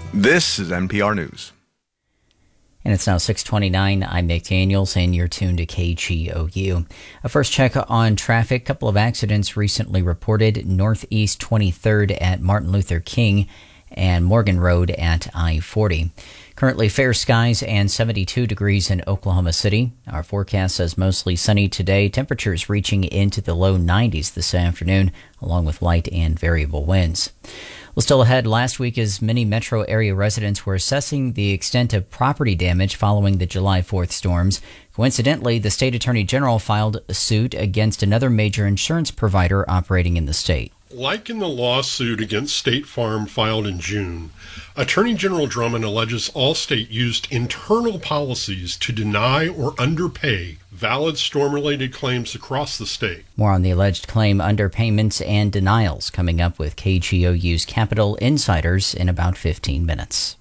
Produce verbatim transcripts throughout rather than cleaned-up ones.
This is N P R News. And it's now six twenty-nine. I'm Nick Daniels, and you're tuned to K G O U. A first check on traffic. A couple of accidents recently reported. Northeast twenty-third at Martin Luther King and Morgan Road at I forty. Currently fair skies and seventy-two degrees in Oklahoma City. Our forecast says mostly sunny today. Temperatures reaching into the low nineties this afternoon, along with light and variable winds. Well, still ahead, last week as many metro area residents were assessing the extent of property damage following the July fourth storms. Coincidentally, the state attorney general filed a suit against another major insurance provider operating in the state. Like in the lawsuit against State Farm filed in June, Attorney General Drummond alleges Allstate used internal policies to deny or underpay valid storm-related claims across the state. More on the alleged claim, underpayments, and denials coming up with K G O U's Capital Insiders in about fifteen minutes.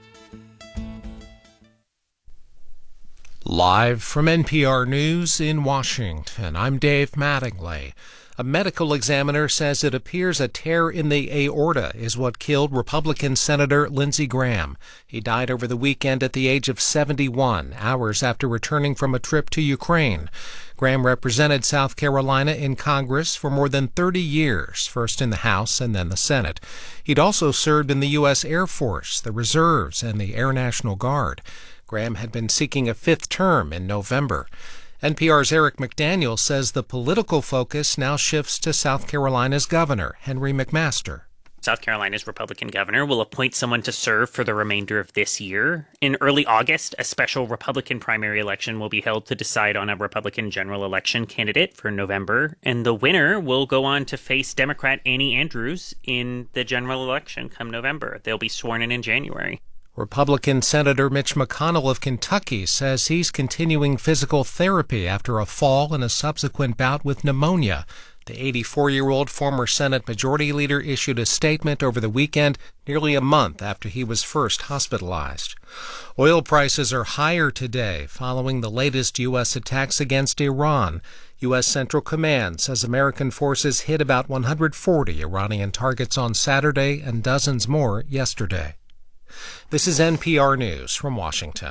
Live from N P R News in Washington, I'm Dave Mattingly. A medical examiner says it appears a tear in the aorta is what killed Republican Senator Lindsey Graham. He died over the weekend at the age of seventy-one, hours after returning from a trip to Ukraine. Graham represented South Carolina in Congress for more than thirty years, first in the House and then the Senate. He'd also served in the U S Air Force, the Reserves, and the Air National Guard. Graham had been seeking a fifth term in November. N P R's Eric McDaniel says the political focus now shifts to South Carolina's governor, Henry McMaster. South Carolina's Republican governor will appoint someone to serve for the remainder of this year. In early August, a special Republican primary election will be held to decide on a Republican general election candidate for November, and the winner will go on to face Democrat Annie Andrews in the general election come November. They'll be sworn in in January. Republican Senator Mitch McConnell of Kentucky says he's continuing physical therapy after a fall and a subsequent bout with pneumonia. The eighty-four-year-old former Senate Majority Leader issued a statement over the weekend, nearly a month after he was first hospitalized. Oil prices are higher today following the latest U S attacks against Iran. U S Central Command says American forces hit about one hundred forty Iranian targets on Saturday and dozens more yesterday. This is N P R News from Washington.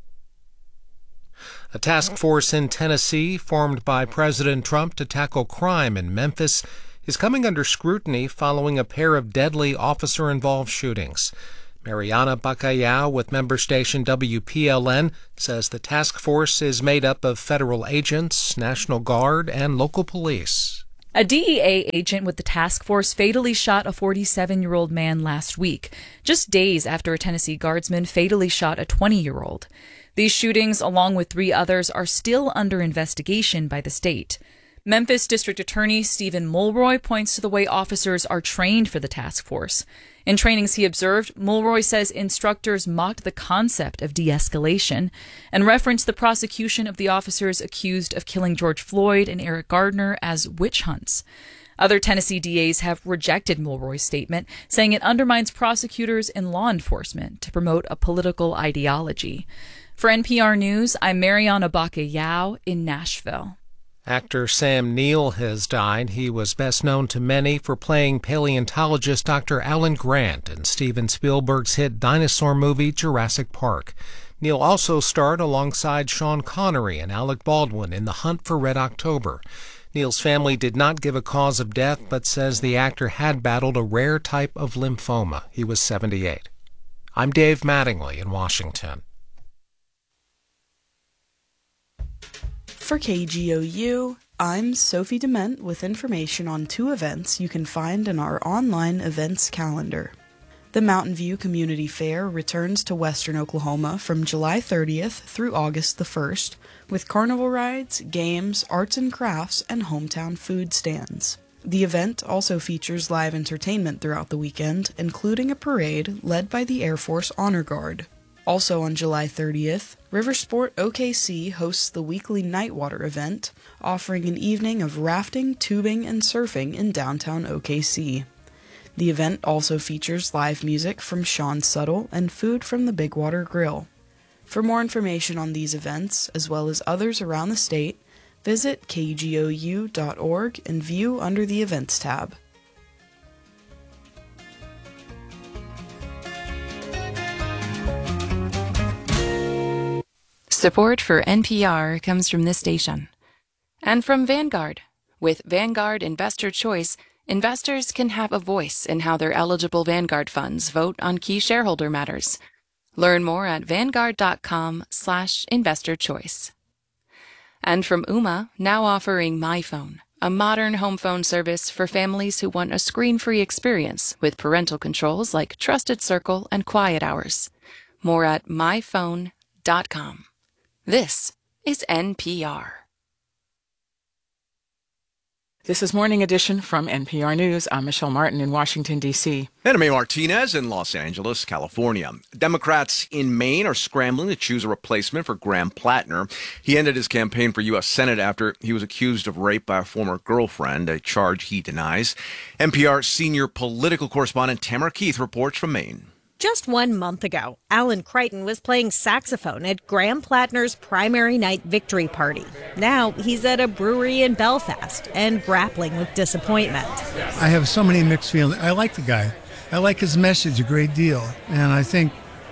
A task force in Tennessee, formed by President Trump to tackle crime in Memphis, is coming under scrutiny following a pair of deadly officer-involved shootings. Mariana Bacallao with member station W P L N says the task force is made up of federal agents, National Guard, and local police. A D E A agent with the task force fatally shot a forty-seven-year-old man last week, just days after a Tennessee guardsman fatally shot a twenty-year-old. These shootings, along with three others, are still under investigation by the state. Memphis District Attorney Stephen Mulroy points to the way officers are trained for the task force. In trainings he observed, Mulroy says instructors mocked the concept of de-escalation and referenced the prosecution of the officers accused of killing George Floyd and Eric Gardner as witch hunts. Other Tennessee D As have rejected Mulroy's statement, saying it undermines prosecutors and law enforcement to promote a political ideology. For N P R News, I'm Mariana Bacallao in Nashville. Actor Sam Neill has died. He was best known to many for playing paleontologist Doctor Alan Grant in Steven Spielberg's hit dinosaur movie Jurassic Park. Neill also starred alongside Sean Connery and Alec Baldwin in The Hunt for Red October. Neill's family did not give a cause of death, but says the actor had battled a rare type of lymphoma. He was seventy-eight. I'm Dave Mattingly in Washington. For K G O U, I'm Sophie Dement with information on two events you can find in our online events calendar. The Mountain View Community Fair returns to Western Oklahoma from July thirtieth through August the first, with carnival rides, games, arts and crafts, and hometown food stands. The event also features live entertainment throughout the weekend, including a parade led by the Air Force Honor Guard. Also on July thirtieth, Riversport O K C hosts the weekly Nightwater event, offering an evening of rafting, tubing, and surfing in downtown O K C. The event also features live music from Sean Suttle and food from the Big Water Grill. For more information on these events, as well as others around the state, visit K G O U dot org and view under the Events tab. Support for N P R comes from this station. And from Vanguard. With Vanguard Investor Choice, investors can have a voice in how their eligible Vanguard funds vote on key shareholder matters. Learn more at vanguard.com slash investor choice. And from Ooma, now offering MyPhone, a modern home phone service for families who want a screen-free experience with parental controls like Trusted Circle and Quiet Hours. More at my phone dot com. This is N P R. This is Morning Edition from N P R News. I'm Michelle Martin in Washington, D C And May Martinez in Los Angeles, California. Democrats in Maine are scrambling to choose a replacement for Graham Plattner. He ended his campaign for U S Senate after he was accused of rape by a former girlfriend, a charge he denies. N P R senior political correspondent Tamara Keith reports from Maine. Just one month ago, Alan Crichton was playing saxophone at Graham Plattner's primary night victory party. Now he's at a brewery in Belfast and grappling with disappointment. I have so many mixed feelings. I like the guy. I like his message a great deal. And I think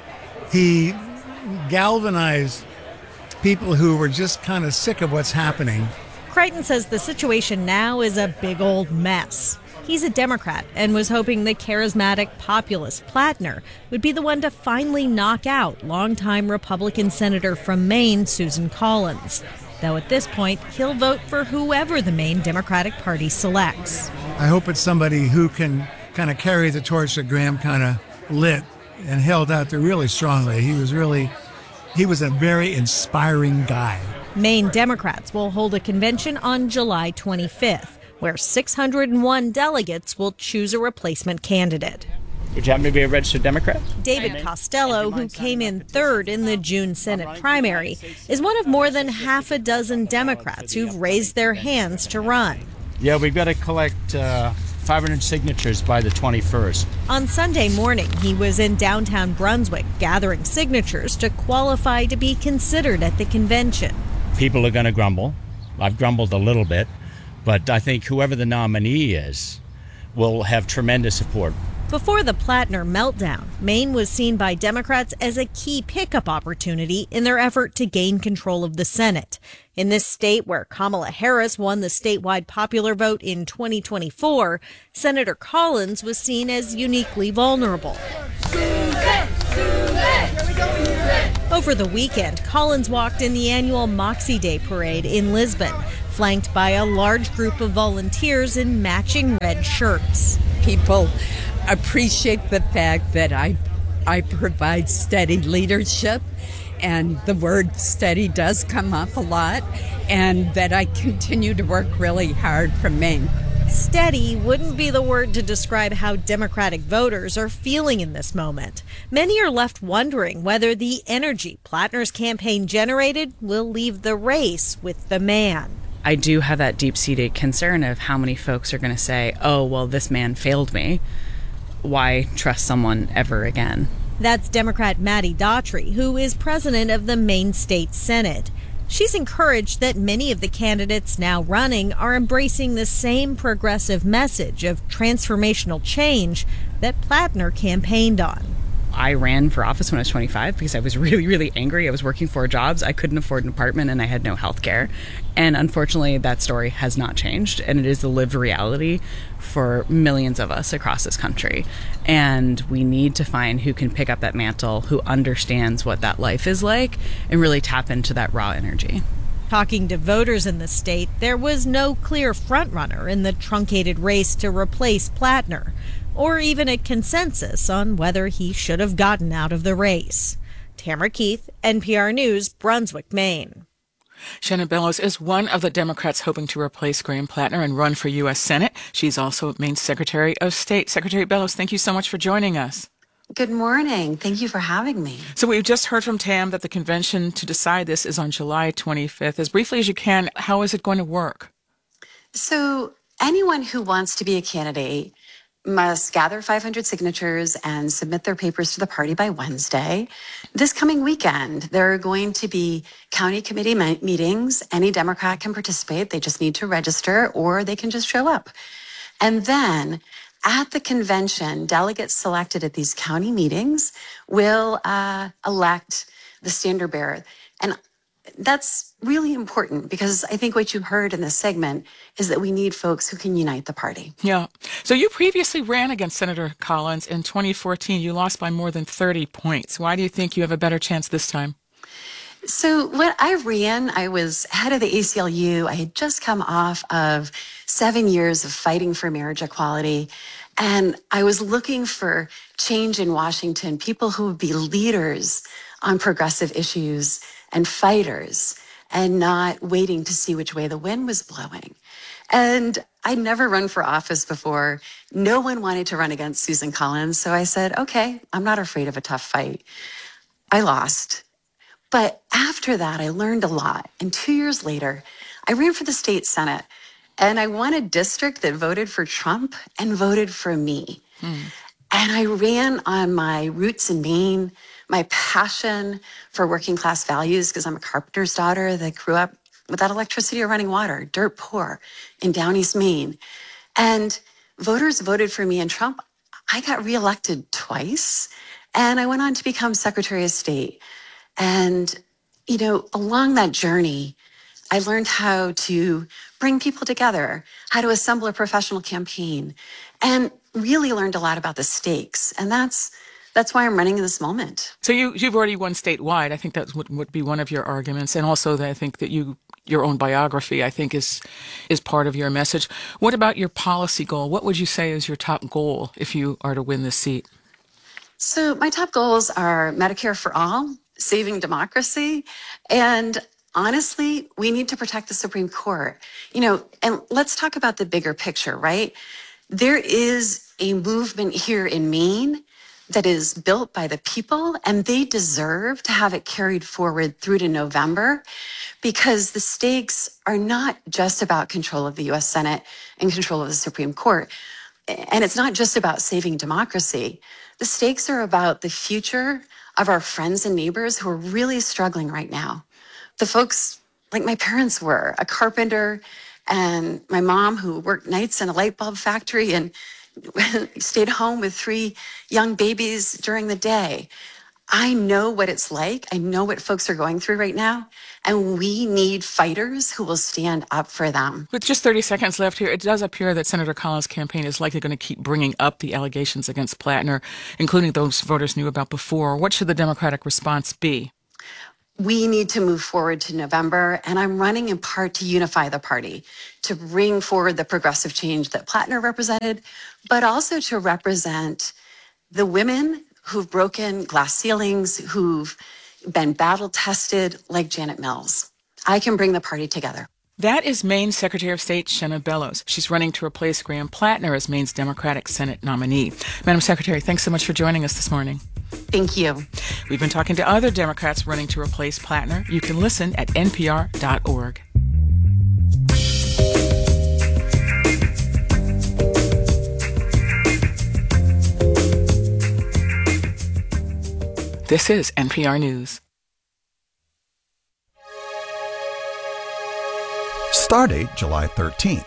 he galvanized people who were just kind of sick of what's happening. Crichton says the situation now is a big old mess. He's a Democrat and was hoping the charismatic populist Plattner would be the one to finally knock out longtime Republican Senator from Maine, Susan Collins. Though at this point, he'll vote for whoever the Maine Democratic Party selects. I hope it's somebody who can kind of carry the torch that Graham kind of lit and held out there really strongly. He was really, he was a very inspiring guy. Maine Democrats will hold a convention on July twenty-fifth. Where six hundred one delegates will choose a replacement candidate. Would you happen to be a registered Democrat? David Costello, who came in third in the June Senate primary, is one of more than half a dozen Democrats who've raised their hands to run. Yeah, we've got to collect uh, five hundred signatures by the twenty-first. On Sunday morning, he was in downtown Brunswick gathering signatures to qualify to be considered at the convention. People are going to grumble. I've grumbled a little bit. But I think whoever the nominee is will have tremendous support. Before the Plattner meltdown, Maine was seen by Democrats as a key pickup opportunity in their effort to gain control of the Senate. In this state where Kamala Harris won the statewide popular vote in twenty twenty-four, Senator Collins was seen as uniquely vulnerable. Over the weekend, Collins walked in the annual Moxie Day parade in Lisbon, flanked by a large group of volunteers in matching red shirts. People appreciate the fact that I, I provide steady leadership, and the word steady does come up a lot, and that I continue to work really hard for Maine. Steady wouldn't be the word to describe how Democratic voters are feeling in this moment. Many are left wondering whether the energy Plattner's campaign generated will leave the race with the man. I do have that deep-seated concern of how many folks are going to say, oh, well, this man failed me. Why trust someone ever again? That's Democrat Maddie Daughtry, who is president of the Maine State Senate. She's encouraged that many of the candidates now running are embracing the same progressive message of transformational change that Plattner campaigned on. I ran for office when I was twenty-five because I was really, really angry. I was working four jobs. I couldn't afford an apartment and I had no health care. And unfortunately, that story has not changed. And it is the lived reality for millions of us across this country. And we need to find who can pick up that mantle, who understands what that life is like, and really tap into that raw energy. Talking to voters in the state, there was no clear frontrunner in the truncated race to replace Plattner, or even a consensus on whether he should have gotten out of the race. Tamara Keith, N P R News, Brunswick, Maine. Shannon Bellows is one of the Democrats hoping to replace Graham Plattner and run for U S Senate. She's also Maine's Secretary of State. Secretary Bellows, thank you so much for joining us. Good morning. Thank you for having me. So we've just heard from Tam that the convention to decide this is on July twenty-fifth. As briefly as you can, how is it going to work? So anyone who wants to be a candidate must gather five hundred signatures and submit their papers to the party by Wednesday. This coming weekend, there are going to be county committee me- meetings. Any Democrat can participate. They just need to register, or they can just show up. And then at the convention, delegates selected at these county meetings will uh, elect the standard bearer. And that's really important because I think what you heard in this segment is that we need folks who can unite the party. Yeah. So you previously ran against Senator Collins in twenty fourteen. You lost by more than thirty points. Why do you think you have a better chance this time? So when I ran, I was head of the A C L U. I had just come off of seven years of fighting for marriage equality. And I was looking for change in Washington, people who would be leaders on progressive issues and fighters and not waiting to see which way the wind was blowing. And I'd never run for office before. No one wanted to run against Susan Collins. So I said, okay, I'm not afraid of a tough fight. I lost. But after that, I learned a lot. And two years later, I ran for the state Senate. And I won a district that voted for Trump and voted for me. Hmm. And I ran on my roots in Maine, my passion for working class values, because I'm a carpenter's daughter that grew up without electricity or running water, dirt poor in Down East Maine. And voters voted for me and Trump. I got reelected twice. And I went on to become Secretary of State. And, you know, along that journey, I learned how to bring people together, how to assemble a professional campaign, and really learned a lot about the stakes. And that's that's why I'm running in this moment. So you, you've already won statewide. I think that would, would be one of your arguments. And also that I think that you your own biography, I think, is is part of your message. What about your policy goal? What would you say is your top goal if you are to win this seat? So my top goals are Medicare for all, saving democracy, and honestly, we need to protect the Supreme Court. You know, and let's talk about the bigger picture, right? There is a movement here in Maine that is built by the people, and they deserve to have it carried forward through to November, because the stakes are not just about control of the U S Senate and control of the Supreme Court. And it's not just about saving democracy. The stakes are about the future of our friends and neighbors who are really struggling right now. The folks like my parents were, a carpenter, and my mom who worked nights in a light bulb factory and stayed home with three young babies during the day. I know what it's like. I know what folks are going through right now. And we need fighters who will stand up for them. With just thirty seconds left here, it does appear that Senator Collins' campaign is likely going to keep bringing up the allegations against Plattner, including those voters knew about before. What should the Democratic response be? We need to move forward to November, and I'm running in part to unify the party, to bring forward the progressive change that Plattner represented, but also to represent the women who've broken glass ceilings, who've been battle tested like Janet Mills. I can bring the party together. That is Maine Secretary of State Shenna Bellows. She's running to replace Graham Plattner as Maine's Democratic Senate nominee. Madam Secretary, thanks so much for joining us this morning. Thank you. We've been talking to other Democrats running to replace Plattner. You can listen at N P R dot org. This is N P R News. Stardate July thirteenth.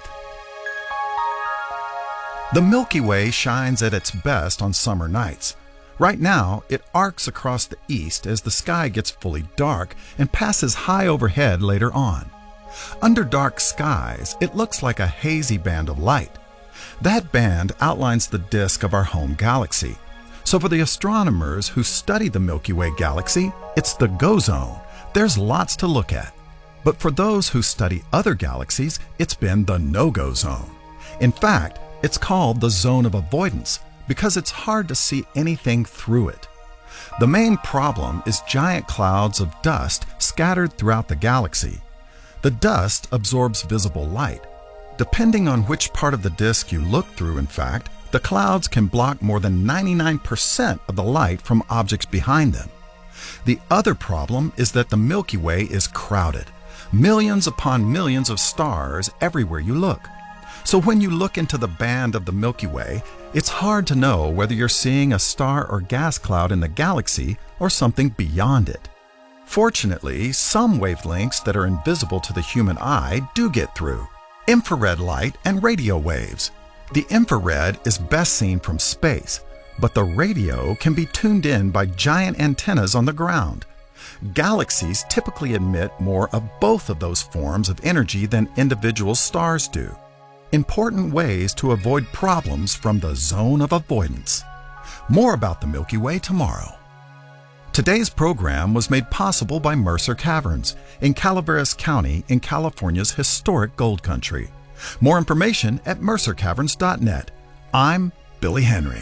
The Milky Way shines at its best on summer nights. Right now, it arcs across the east as the sky gets fully dark and passes high overhead later on. Under dark skies, it looks like a hazy band of light. That band outlines the disk of our home galaxy. So for the astronomers who study the Milky Way galaxy, it's the go zone. There's lots to look at. But for those who study other galaxies, it's been the no-go zone. In fact, it's called the zone of avoidance because it's hard to see anything through it. The main problem is giant clouds of dust scattered throughout the galaxy. The dust absorbs visible light. Depending on which part of the disk you look through, in fact, the clouds can block more than ninety-nine percent of the light from objects behind them. The other problem is that the Milky Way is crowded. Millions upon millions of stars everywhere you look. So when you look into the band of the Milky Way, it's hard to know whether you're seeing a star or gas cloud in the galaxy or something beyond it. Fortunately, some wavelengths that are invisible to the human eye do get through. Infrared light and radio waves. The infrared is best seen from space, but the radio can be tuned in by giant antennas on the ground. Galaxies typically emit more of both of those forms of energy than individual stars do. Important ways to avoid problems from the zone of avoidance. More about the Milky Way tomorrow. Today's program was made possible by Mercer Caverns in Calaveras County in California's historic gold country. More information at mercer caverns dot net. I'm Billy Henry.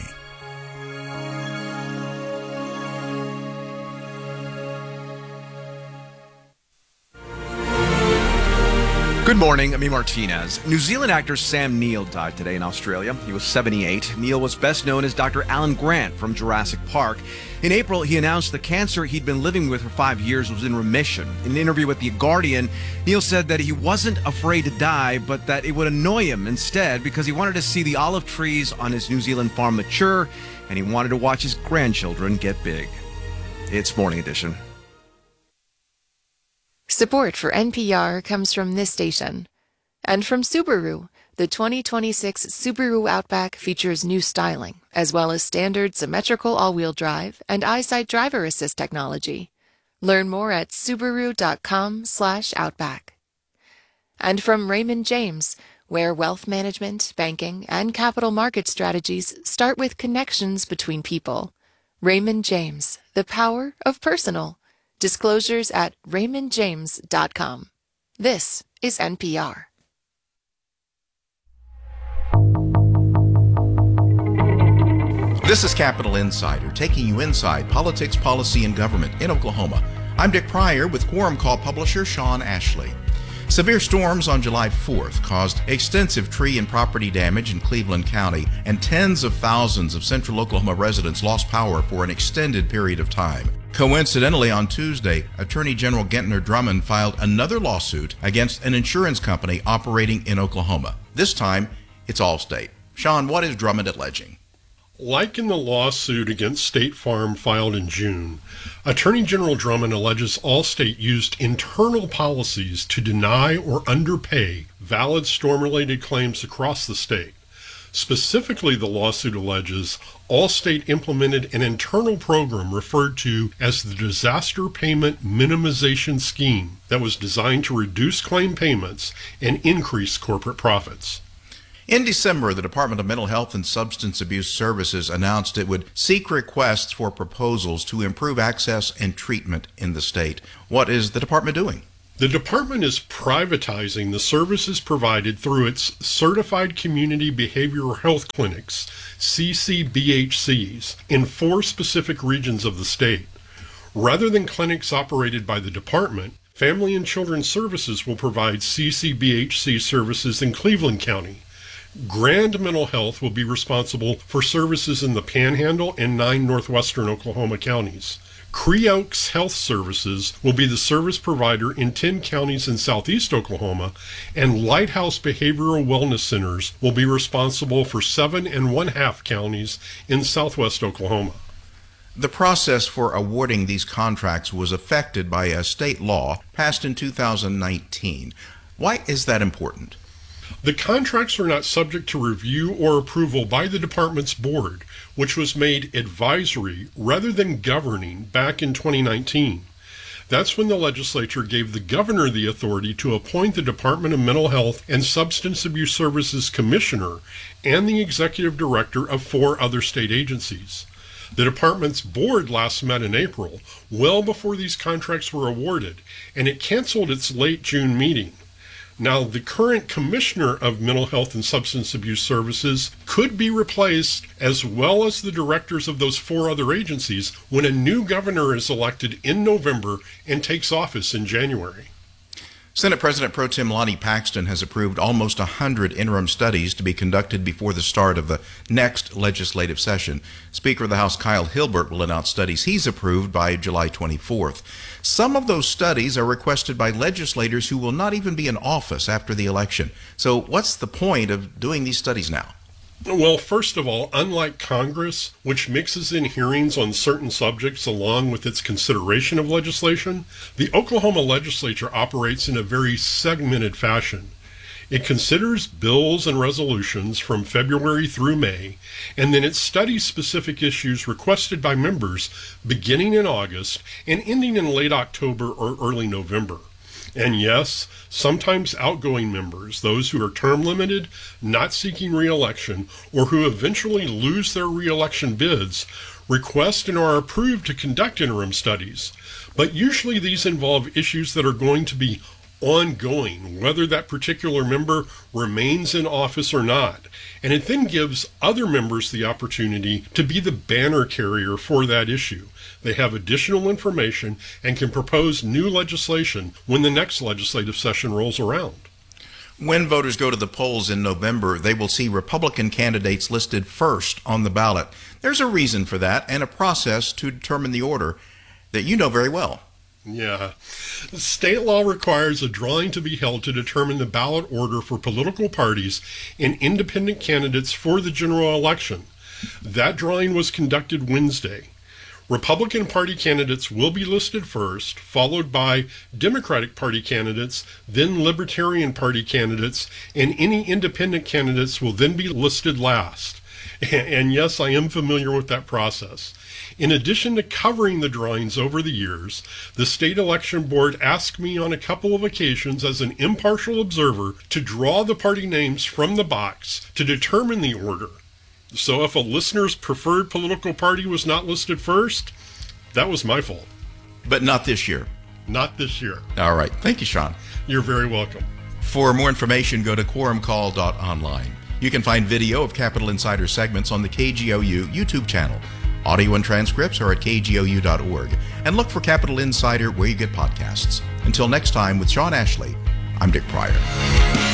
Good morning, I'm E. Martinez. New Zealand actor Sam Neill died today in Australia. He was seventy-eight. Neill was best known as Doctor Alan Grant from Jurassic Park. In April, he announced the cancer he'd been living with for five years was in remission. In an interview with The Guardian, Neill said that he wasn't afraid to die, but that it would annoy him instead because he wanted to see the olive trees on his New Zealand farm mature, and he wanted to watch his grandchildren get big. It's Morning Edition. Support for N P R comes from this station. And from Subaru, the twenty twenty-six Subaru Outback features new styling, as well as standard symmetrical all-wheel drive and EyeSight driver assist technology. Learn more at subaru.com slash outback. And from Raymond James, where wealth management, banking, and capital market strategies start with connections between people. Raymond James, the power of personal. Disclosures at raymond james dot com. This is N P R. This is Capital Insider, taking you inside politics, policy, and government in Oklahoma. I'm Dick Pryor with Quorum Call publisher Sean Ashley. Severe storms on July fourth caused extensive tree and property damage in Cleveland County, and tens of thousands of central Oklahoma residents lost power for an extended period of time. Coincidentally, on Tuesday, Attorney General Gentner Drummond filed another lawsuit against an insurance company operating in Oklahoma. This time, it's Allstate. Sean, what is Drummond alleging? Like in the lawsuit against State Farm filed in June, Attorney General Drummond alleges Allstate used internal policies to deny or underpay valid storm-related claims across the state. Specifically, the lawsuit alleges Allstate implemented an internal program referred to as the Disaster Payment Minimization Scheme that was designed to reduce claim payments and increase corporate profits. In December, the Department of Mental Health and Substance Abuse Services announced it would seek requests for proposals to improve access and treatment in the state. What is the department doing? The department is privatizing the services provided through its Certified Community Behavioral Health Clinics, C C B H Cs, in four specific regions of the state. Rather than clinics operated by the department, Family and Children's Services will provide C C B H C services in Cleveland County. Grand Mental Health will be responsible for services in the Panhandle and nine northwestern Oklahoma counties. Cree Oaks Health Services will be the service provider in ten counties in southeast Oklahoma, and Lighthouse Behavioral Wellness Centers will be responsible for seven and one-half counties in southwest Oklahoma. The process for awarding these contracts was affected by a state law passed in two thousand nineteen. Why is that important? The contracts are not subject to review or approval by the department's board, which was made advisory rather than governing back in twenty nineteen. That's when the legislature gave the governor the authority to appoint the Department of Mental Health and Substance Abuse Services Commissioner and the executive director of four other state agencies. The department's board last met in April, well before these contracts were awarded, and it canceled its late June meeting. Now, the current Commissioner of Mental Health and Substance Abuse Services could be replaced, as well as the directors of those four other agencies, when a new governor is elected in November and takes office in January. Senate President Pro Tem Lonnie Paxton has approved almost one hundred interim studies to be conducted before the start of the next legislative session. Speaker of the House Kyle Hilbert will announce studies he's approved by July twenty-fourth. Some of those studies are requested by legislators who will not even be in office after the election. So what's the point of doing these studies now? Well, first of all, unlike Congress, which mixes in hearings on certain subjects along with its consideration of legislation, the Oklahoma legislature operates in a very segmented fashion. It considers bills and resolutions from February through May, and then it studies specific issues requested by members beginning in August and ending in late October or early November. And yes, sometimes outgoing members, those who are term limited, not seeking re-election, or who eventually lose their re-election bids, request and are approved to conduct interim studies. But usually these involve issues that are going to be ongoing, whether that particular member remains in office or not. And it then gives other members the opportunity to be the banner carrier for that issue. They have additional information and can propose new legislation when the next legislative session rolls around. When voters go to the polls in November, they will see Republican candidates listed first on the ballot. There's a reason for that and a process to determine the order that you know very well. Yeah. State law requires a drawing to be held to determine the ballot order for political parties and independent candidates for the general election. That drawing was conducted Wednesday. Republican Party candidates will be listed first, followed by Democratic Party candidates, then Libertarian Party candidates, and any independent candidates will then be listed last. And yes, I am familiar with that process. In addition to covering the drawings over the years, the state election board asked me on a couple of occasions as an impartial observer to draw the party names from the box to determine the order. So if a listener's preferred political party was not listed first, that was my fault. But not this year. Not this year. All right. Thank you, Sean. You're very welcome. For more information, go to quorum call dot online. You can find video of Capitol Insider segments on the K G O U YouTube channel. Audio and transcripts are at K G O U dot org. And look for Capitol Insider where you get podcasts. Until next time, with Sean Ashley, I'm Dick Pryor.